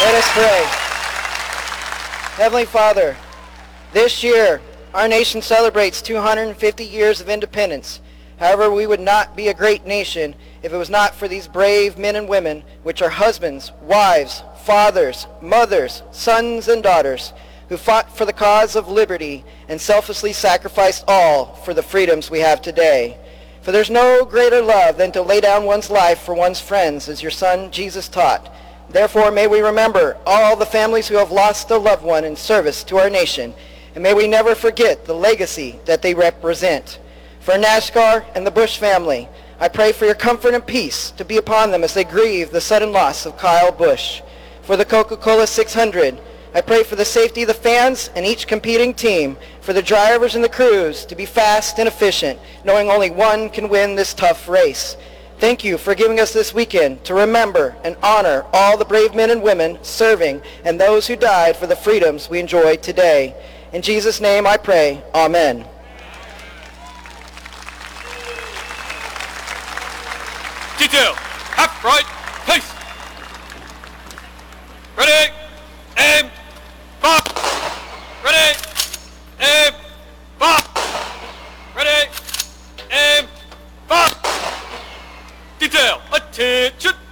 Let us pray. Heavenly Father, this year our nation celebrates 250 years of independence. However, we would not be a great nation if it was not for these brave men and women, which are husbands, wives, fathers, mothers, sons, and daughters, who fought for the cause of liberty and selflessly sacrificed all for the freedoms we have today. For there's no greater love than to lay down one's life for one's friends, as your Son Jesus taught. Therefore, may we remember all the families who have lost a loved one in service to our nation, and may we never forget the legacy that they represent. For NASCAR and the Bush family, I pray for your comfort and peace to be upon them as they grieve the sudden loss of Kyle Busch. For the Coca-Cola 600, I pray for the safety of the fans and each competing team, for the drivers and the crews to be fast and efficient, knowing only one can win this tough race. Thank you for giving us this weekend to remember and honor all the brave men and women serving and those who died for the freedoms we enjoy today. In Jesus' name I pray, amen. Detail, up, right, place. Ready, aim, pop. Ready, aim, pop. Ready, aim, pop. Detail, attention.